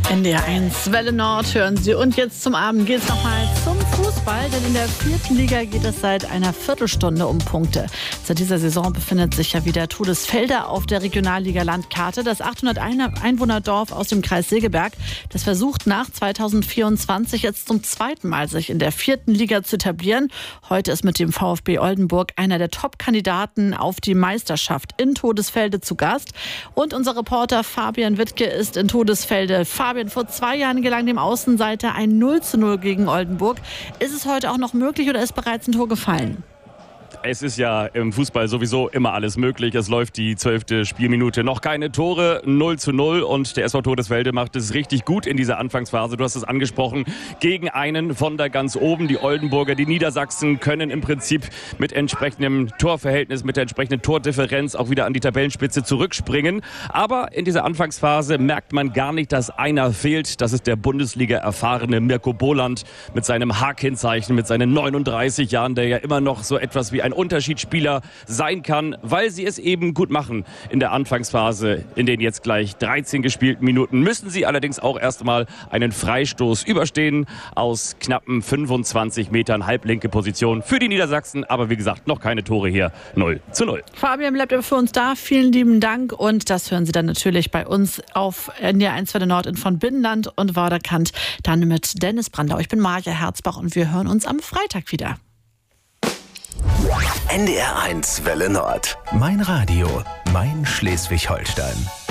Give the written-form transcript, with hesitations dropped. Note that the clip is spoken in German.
NDR 1 Welle Nord hören Sie. Und jetzt zum Abend geht es nochmal zum Fußball, denn in der 4. Liga geht es seit einer Viertelstunde um Punkte. Seit dieser Saison befindet sich ja wieder Todesfelde auf der Regionalliga-Landkarte. Das 800-Einwohner-Dorf aus dem Kreis Segeberg, das versucht nach 2024 jetzt zum zweiten Mal sich in der 4. Liga zu etablieren. Heute ist mit dem VfB Oldenburg einer der Top-Kandidaten auf die Meisterschaft in Todesfelde zu Gast. Und unser Reporter Fabian Wittke ist in Todesfelde. Fabian, vor 2 Jahren gelang dem Außenseiter ein 0:0 gegen Oldenburg. Ist es heute auch noch möglich oder ist bereits ein Tor gefallen? Es ist ja im Fußball sowieso immer alles möglich. Es läuft die 12. Spielminute. Noch keine Tore, 0:0. Und der SV Todesfelde macht es richtig gut in dieser Anfangsphase. Du hast es angesprochen, gegen einen von da ganz oben. Die Oldenburger, die Niedersachsen können im Prinzip mit entsprechendem Torverhältnis, mit der entsprechenden Tordifferenz auch wieder an die Tabellenspitze zurückspringen. Aber in dieser Anfangsphase merkt man gar nicht, dass einer fehlt. Das ist der Bundesliga-erfahrene Mirko Boland mit seinem H-Kennzeichen, mit seinen 39 Jahren, der ja immer noch so etwas wie ein Unterschiedsspieler sein kann, weil sie es eben gut machen in der Anfangsphase. In den jetzt gleich 13 gespielten Minuten müssen sie allerdings auch erstmal einen Freistoß überstehen aus knappen 25 Metern, halblinke Position für die Niedersachsen. Aber wie gesagt, noch keine Tore hier, 0:0. Fabian bleibt für uns da. Vielen lieben Dank. Und das hören Sie dann natürlich bei uns auf NDR 1 Welle Nord in von Binnenland und Vorderkant. Dann mit Dennis Brandau. Ich bin Maja Herzbach und wir hören uns am Freitag wieder. NDR 1 Welle Nord. Mein Radio, mein Schleswig-Holstein.